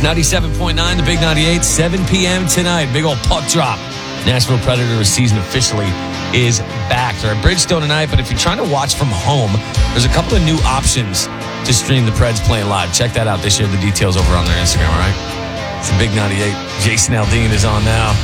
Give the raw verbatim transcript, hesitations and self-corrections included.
ninety-seven point nine, the Big ninety-eight, seven p.m. tonight. Big old puck drop. Nashville Predators season officially is back. They're at Bridgestone tonight, but if you're trying to watch from home, there's a couple of new options to stream the Preds playing live. Check that out. They share the details over on their Instagram, all right? It's the Big ninety-eight. Jason Aldean is on now.